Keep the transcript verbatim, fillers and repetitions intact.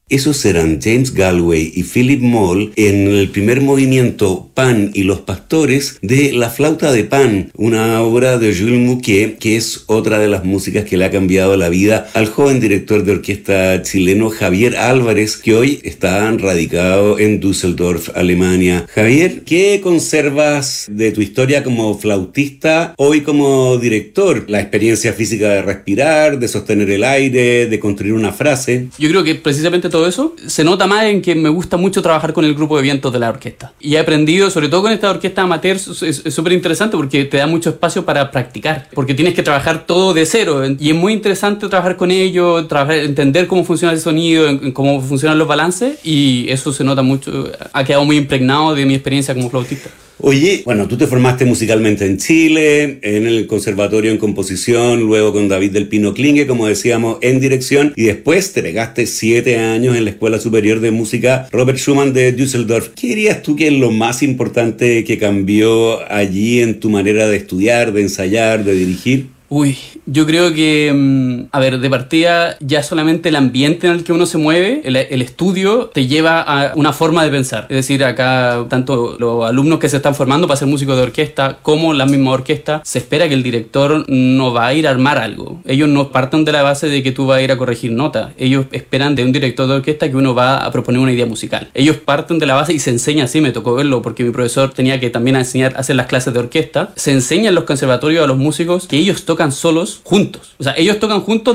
Esos eran James Galway y Philip Moll en el primer movimiento Pan y los pastores de La flauta de Pan, una obra de Jules Mouquet, que es otra de las músicas que le ha cambiado la vida al joven director de orquesta chileno Javier Álvarez, que hoy está radicado en Düsseldorf, Alemania. Javier, ¿qué conservas de tu historia como flautista, hoy como director? La experiencia física de respirar, de sostener el aire, de construir una frase. Yo creo que precisamente todo eso se nota más en que me gusta mucho trabajar con el grupo de vientos de la orquesta. Y he aprendido, sobre todo con esta orquesta amateur, es súper interesante porque te da mucho espacio para practicar, porque tienes que trabajar todo de cero. Y es muy interesante trabajar con ellos, trabajar, entender cómo funciona el sonido, cómo funcionan los balances, y eso se nota mucho. Ha quedado muy impregnado de mi experiencia como flautista. Oye, bueno, tú te formaste musicalmente en Chile, en el conservatorio en composición, luego con David del Pino Klinge, como decíamos, en dirección, y después te pegaste siete años en la Escuela Superior de Música Robert Schumann de Düsseldorf. ¿Qué dirías tú que es lo más importante que cambió allí en tu manera de estudiar, de ensayar, de dirigir? Uy, yo creo que, a ver, de partida ya solamente el ambiente en el que uno se mueve, el, el estudio, te lleva a una forma de pensar. Es decir, acá tanto los alumnos que se están formando para ser músicos de orquesta como la misma orquesta, se espera que el director no va a ir a armar algo. Ellos no parten de la base de que tú vas a ir a corregir notas. Ellos esperan de un director de orquesta que uno va a proponer una idea musical. Ellos parten de la base y se enseña así, me tocó verlo porque mi profesor tenía que también enseñar a hacer las clases de orquesta. Se enseña en los conservatorios a los músicos que ellos tocan solos juntos. O sea, ellos tocan juntos